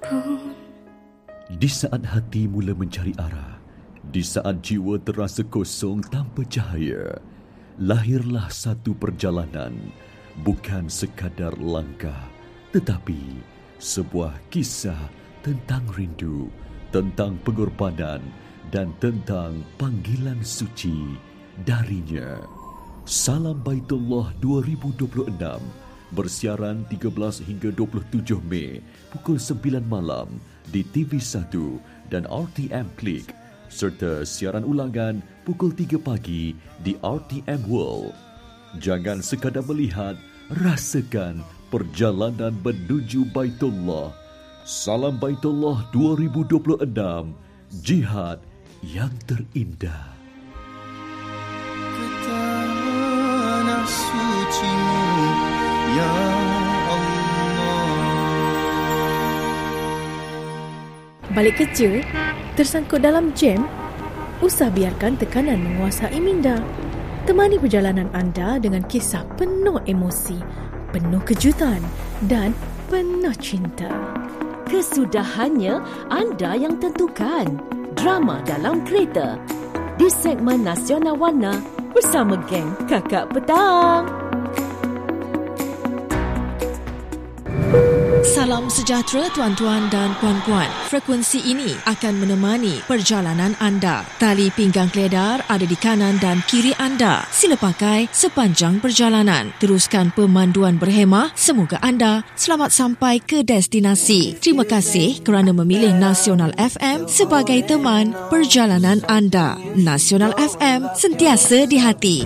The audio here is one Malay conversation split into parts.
Di saat hati mula mencari arah, di saat jiwa terasa kosong tanpa cahaya, lahirlah satu perjalanan, bukan sekadar langkah, tetapi sebuah kisah tentang rindu, tentang pengorbanan dan tentang panggilan suci darinya. Salam Baitullah 2026 bersiaran 13 hingga 27 Mei pukul 9 malam di TV1 dan RTM Klik serta siaran ulangan pukul 3 pagi di RTM World. Jangan sekadar melihat, rasakan perjalanan menuju Baitullah. Salam Baitullah 2026, jihad yang terindah. Ke tanah suci-Mu, ya Allah. Balik kerja, tersangkut dalam jam? Usah biarkan tekanan menguasai minda. Temani perjalanan anda dengan kisah penuh emosi, penuh kejutan dan penuh cinta. Kesudahannya anda yang tentukan. Drama dalam kereta di segmen Nasional Warna bersama geng Kakak Petang. Salam sejahtera tuan-tuan dan puan-puan. Frekuensi ini akan menemani perjalanan anda. Tali pinggang keledar ada di kanan dan kiri anda. Sila pakai sepanjang perjalanan. Teruskan pemanduan berhemah. Semoga anda selamat sampai ke destinasi. Terima kasih kerana memilih Nasional FM sebagai teman perjalanan anda. Nasional FM, sentiasa di hati.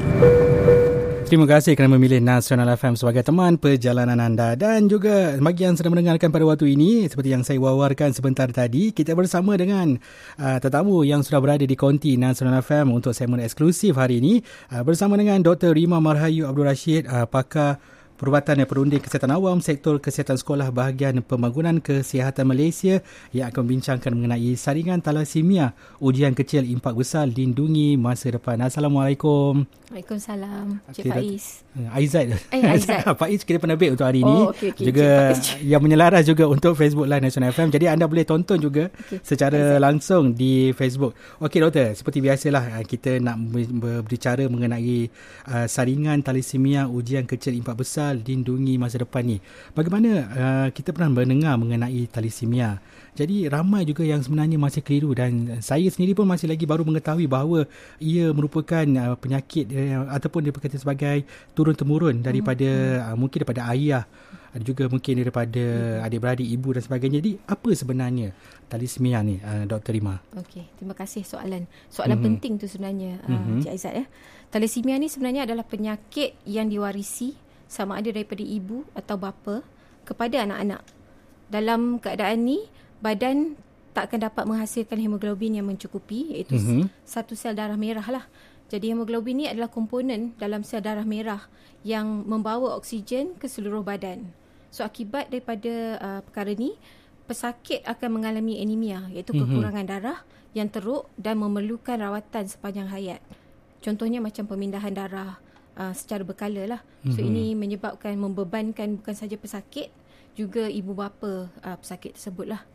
Terima kasih kerana memilih Nasional FM sebagai teman perjalanan anda. Dan juga bagi yang sedang mendengarkan pada waktu ini, seperti yang saya wawarkan sebentar tadi, kita bersama dengan tetamu yang sudah berada di konti Nasional FM untuk segmen eksklusif hari ini, bersama dengan Dr. Rima Marhayu Abdul Rashid, pakar Perubatan dan Perunding Kesihatan Awam Sektor Kesihatan Sekolah Bahagian Pembangunan Kesihatan Malaysia, yang akan membincangkan mengenai saringan thalassemia, ujian kecil impak besar, lindungi masa depan. Assalamualaikum. Waalaikumsalam. Cik Faiz. Aizat. Aizat. Faiz kira penerbit untuk hari ini. Okay. Juga yang menyelaras juga untuk Facebook Live Nasional FM. Jadi anda boleh tonton juga secara langsung di Facebook. Okey doktor, seperti biasalah kita nak berbicara mengenai saringan thalassemia, ujian kecil impak besar, lindungi masa depan ni. Bagaimana kita pernah mendengar mengenai thalassemia. Jadi ramai juga yang sebenarnya masih keliru, dan saya sendiri pun masih lagi baru mengetahui bahawa ia merupakan penyakit ataupun dia berkata sebagai turun-temurun daripada mungkin daripada ayah, juga mungkin daripada adik-beradik, ibu dan sebagainya. Jadi apa sebenarnya thalassemia ni, Dr. Rima? Okey, terima kasih soalan penting tu sebenarnya, Cik Aizat ya. Thalassemia ni sebenarnya adalah penyakit yang diwarisi sama ada daripada ibu atau bapa kepada anak-anak. Dalam keadaan ni, badan tak akan dapat menghasilkan hemoglobin yang mencukupi, iaitu satu sel darah merah lah. Jadi hemoglobin ni adalah komponen dalam sel darah merah yang membawa oksigen ke seluruh badan. So akibat daripada perkara ni, pesakit akan mengalami anemia, iaitu kekurangan darah yang teruk dan memerlukan rawatan sepanjang hayat. Contohnya macam pemindahan darah secara berkala lah. So ini menyebabkan membebankan bukan saja pesakit, juga ibu bapa pesakit tersebut lah.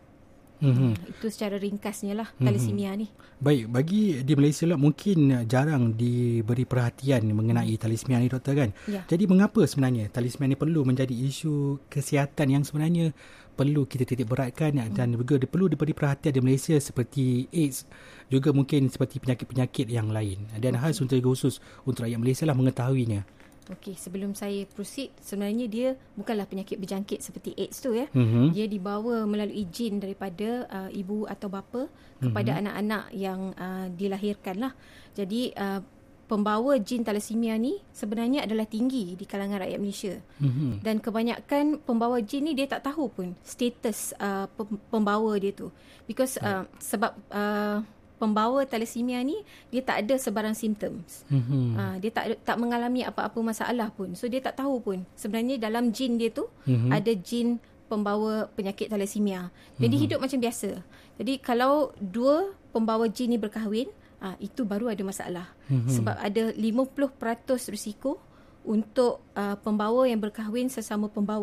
Itu secara ringkasnya lah thalassemia ni. Baik, bagi di Malaysia lah mungkin jarang diberi perhatian mengenai thalassemia ni doktor kan. Ya. Jadi mengapa sebenarnya thalassemia ni perlu menjadi isu kesihatan yang sebenarnya perlu kita titik beratkan dan juga perlu diberi perhatian di Malaysia, seperti AIDS, juga mungkin seperti penyakit-penyakit yang lain. Dan khas untuk khusus untuk rakyat Malaysia lah mengetahuinya. Okey, sebelum saya proceed, sebenarnya dia bukanlah penyakit berjangkit seperti AIDS tu ya. Dia dibawa melalui jin daripada ibu atau bapa kepada anak-anak yang dilahirkan lah. Jadi pembawa jin thalassemia ni sebenarnya adalah tinggi di kalangan rakyat Malaysia. Dan kebanyakan pembawa jin ni dia tak tahu pun status pembawa dia tu. Because sebab pembawa thalassemia ni dia tak ada sebarang symptoms. Dia tak mengalami apa-apa masalah pun. So dia tak tahu pun sebenarnya dalam jin dia tu ada jin pembawa penyakit thalassemia. Jadi hidup macam biasa. Jadi kalau dua pembawa jin ni berkahwin, itu baru ada masalah. Sebab ada 50% risiko untuk pembawa yang berkahwin sesama pembawa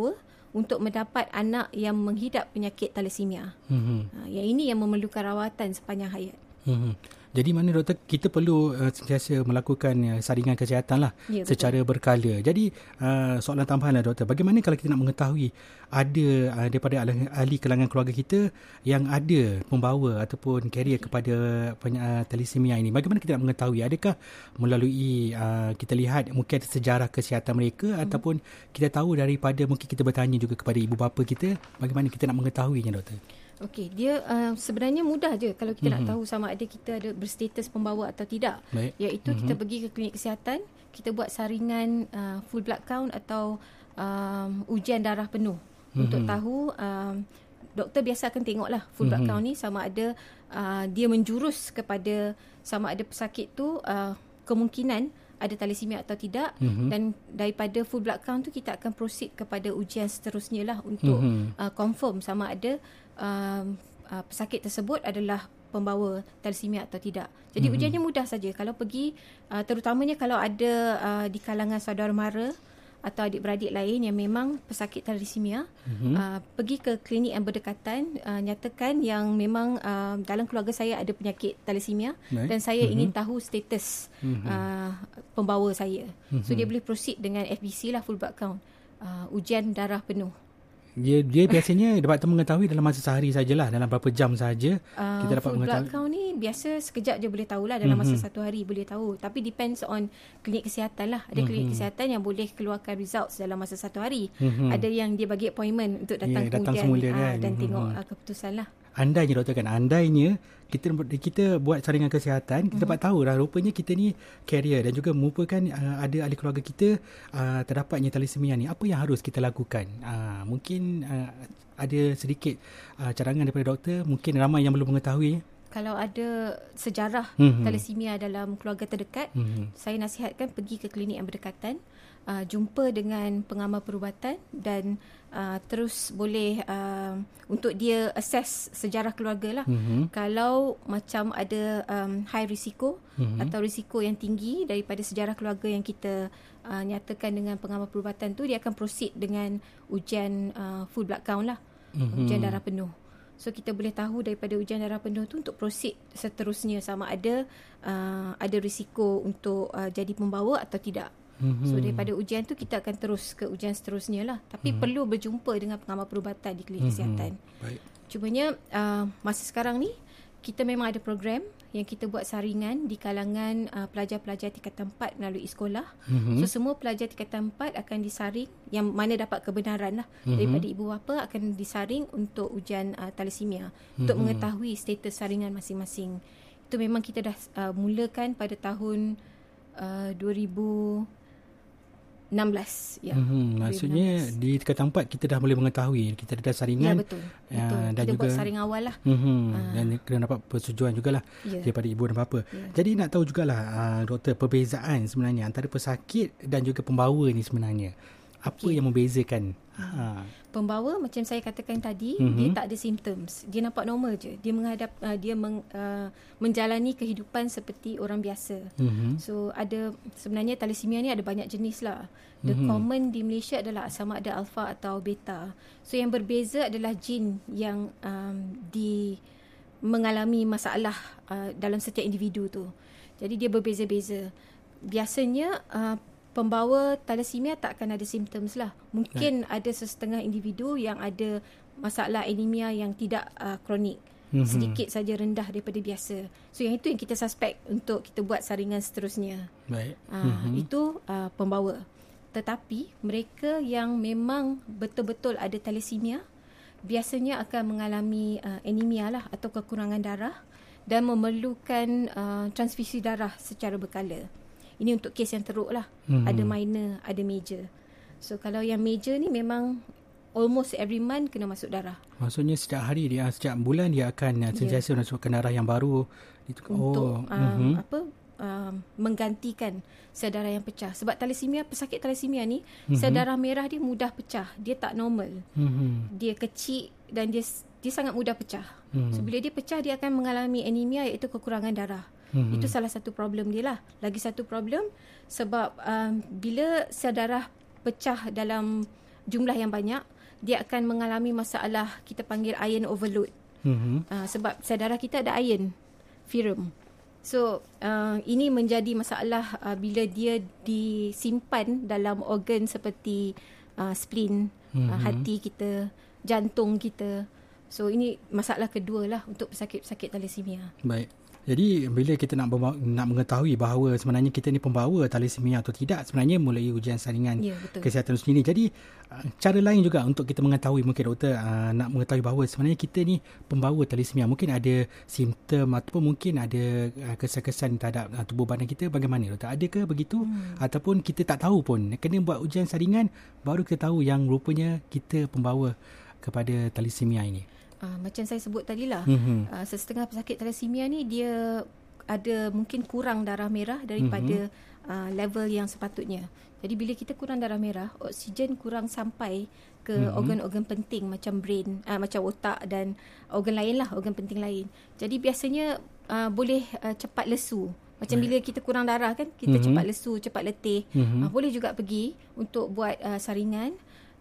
untuk mendapat anak yang menghidap penyakit thalassemia. Yang ini yang memerlukan rawatan sepanjang hayat. Jadi mana doktor, kita perlu sentiasa melakukan saringan kesihatan lah, ya, secara berkala. Jadi soalan tambahan lah doktor, bagaimana kalau kita nak mengetahui ada daripada ahli kalangan keluarga kita yang ada pembawa ataupun carrier kepada thalassemia ini? Bagaimana kita nak mengetahui? Adakah melalui kita lihat mungkin ada sejarah kesihatan mereka, ataupun kita tahu daripada mungkin kita bertanya juga kepada ibu bapa kita? Bagaimana kita nak mengetahuinya doktor? Okey, dia sebenarnya mudah je kalau kita nak tahu sama ada kita ada berstatus pembawa atau tidak. Baik. Iaitu kita pergi ke klinik kesihatan, kita buat saringan full blood count atau ujian darah penuh untuk tahu. Doktor biasa akan tengoklah full blood count ni sama ada dia menjurus kepada sama ada pesakit tu kemungkinan ada thalassemia atau tidak, dan daripada full blood count tu kita akan proceed kepada ujian seterusnya lah untuk confirm sama ada pesakit tersebut adalah pembawa thalassemia atau tidak. Jadi ujiannya mudah saja. Kalau pergi terutamanya kalau ada di kalangan saudara mara atau adik-beradik lain yang memang pesakit thalassemia, pergi ke klinik yang berdekatan, nyatakan yang memang dalam keluarga saya ada penyakit thalassemia dan saya ingin tahu status pembawa saya. So dia boleh proceed dengan FBC lah, full blood count, ujian darah penuh. Dia biasanya dapat mengetahui dalam masa sehari sajalah, dalam berapa jam saja kita dapat full mengetahui. blood count ni biasa sekejap je boleh tahulah, dalam masa satu hari boleh tahu. Tapi depends on klinik kesihatan lah. Ada klinik kesihatan yang boleh keluarkan results dalam masa satu hari. Ada yang dia bagi appointment untuk datang kemudian dan tengok keputusan lah. Andainya doktor kan, andainya kita buat saringan kesihatan, kita dapat tahu dah rupanya kita ni carrier dan juga merupakan ada ahli keluarga kita terdapatnya thalassemia ni, apa yang harus kita lakukan? Mungkin ada sedikit cadangan daripada doktor, mungkin ramai yang belum mengetahui. Kalau ada sejarah thalassemia dalam keluarga terdekat, saya nasihatkan pergi ke klinik yang berdekatan, jumpa dengan pengamal perubatan dan terus boleh untuk dia assess sejarah keluarga lah. Kalau macam ada high risiko atau risiko yang tinggi daripada sejarah keluarga yang kita nyatakan dengan pengamal perubatan tu, dia akan proceed dengan ujian full blood count lah, ujian darah penuh. So kita boleh tahu daripada ujian darah penuh tu untuk proceed seterusnya sama ada risiko untuk jadi pembawa atau tidak. So daripada ujian tu kita akan terus ke ujian seterusnya lah. Tapi perlu berjumpa dengan pengamal perubatan di klinik kesihatan. Baik. Cumanya masa sekarang ni kita memang ada program yang kita buat saringan di kalangan pelajar-pelajar tingkatan 4 melalui sekolah. So semua pelajar tingkatan 4 akan disaring, yang mana dapat kebenaran lah daripada ibu bapa, akan disaring untuk ujian thalassemia untuk mengetahui status saringan masing-masing. Itu memang kita dah mulakan pada tahun 2016 ya. Maksudnya 2016. Di tingkatan 4 kita dah boleh mengetahui kita dah saringan. Ya, betul. Dan kita juga buat saring awal lah. Dan kena dapat persetujuan jugalah daripada ibu dan bapa. Jadi nak tahu jugalah doktor, perbezaan sebenarnya antara pesakit dan juga pembawa ni sebenarnya. Apa yang membezakan? Pembawa macam saya katakan tadi, dia tak ada symptoms. Dia nampak normal je. Dia menjalani kehidupan seperti orang biasa. So ada sebenarnya thalassemia ni ada banyak jenis lah. The common di Malaysia adalah sama ada alpha atau beta. So yang berbeza adalah jin yang mengalami masalah dalam setiap individu tu. Jadi dia berbeza-beza. Biasanya pembawa thalassemia tak akan ada symptoms lah. Mungkin ada sesetengah individu yang ada masalah anemia yang tidak kronik. Sedikit saja rendah daripada biasa. So yang itu yang kita suspek untuk kita buat saringan seterusnya. Baik. Itu pembawa. Tetapi mereka yang memang betul-betul ada thalassemia biasanya akan mengalami anemia lah atau kekurangan darah dan memerlukan transfusi darah secara berkala. Ini untuk kes yang teruk lah. Ada minor, ada major. So kalau yang major ni memang almost every month kena masuk darah. Maksudnya setiap hari setiap bulan dia akan sentiasa masukkan darah yang baru untuk menggantikan sel darah yang pecah. Sebab thalassemia, pesakit thalassemia ni sel darah merah dia mudah pecah. Dia tak normal. Dia kecil dan dia sangat mudah pecah. So bila dia pecah, dia akan mengalami anemia, iaitu kekurangan darah. Itu salah satu problem dia lah. Lagi satu problem sebab bila sel darah pecah dalam jumlah yang banyak, dia akan mengalami masalah kita panggil iron overload. Sebab sel darah kita ada iron, ferrum. So ini menjadi masalah bila dia disimpan dalam organ seperti spleen, hati kita, jantung kita. So ini masalah kedua lah untuk pesakit-pesakit thalassemia. Baik. Jadi bila kita nak mengetahui bahawa sebenarnya kita ni pembawa thalassemia atau tidak, sebenarnya mulai ujian saringan kesihatan sendiri. Jadi cara lain juga untuk kita mengetahui, mungkin doktor nak mengetahui bahawa sebenarnya kita ni pembawa thalassemia. Mungkin ada simptom ataupun mungkin ada kesan-kesan terhadap tubuh badan kita. Bagaimana doktor? Adakah begitu? Ataupun kita tak tahu pun, kena buat ujian saringan baru kita tahu yang rupanya kita pembawa kepada thalassemia ini. Macam saya sebut tadilah, setengah pesakit thalassemia ni dia ada mungkin kurang darah merah daripada level yang sepatutnya. Jadi bila kita kurang darah merah, oksigen kurang sampai ke organ-organ penting macam brain, macam otak dan organ lain lah, organ penting lain. Jadi biasanya boleh cepat lesu. Macam bila kita kurang darah kan, kita cepat lesu, cepat letih. Boleh juga pergi untuk buat saringan.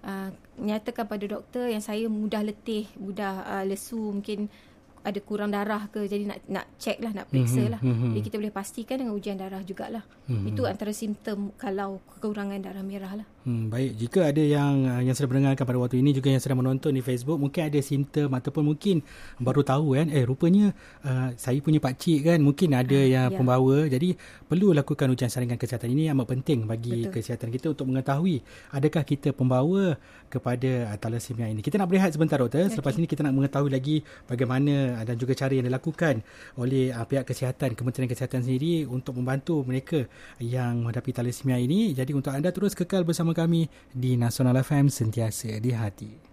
Nyatakan pada doktor yang saya mudah letih, mudah lesu, mungkin ada kurang darah ke, jadi nak check lah, nak periksa lah. Jadi kita boleh pastikan dengan ujian darah jugalah. Itu antara simptom kalau kekurangan darah merah lah. Baik, jika ada yang sedang mendengarkan pada waktu ini, juga yang sedang menonton di Facebook, mungkin ada simptom ataupun mungkin baru tahu kan, rupanya saya punya pakcik kan, mungkin ada yang pembawa. Jadi perlu lakukan ujian saringan kesihatan. Ini amat penting bagi kesihatan kita untuk mengetahui adakah kita pembawa kepada thalassemia ini. Kita nak berehat sebentar doktor. Selepas ini kita nak mengetahui lagi bagaimana dan juga cara yang dilakukan oleh pihak kesihatan, Kementerian Kesihatan sendiri untuk membantu mereka yang menghadapi thalassemia ini. Jadi untuk anda terus kekal bersama kami di Nasional FM, sentiasa di hati.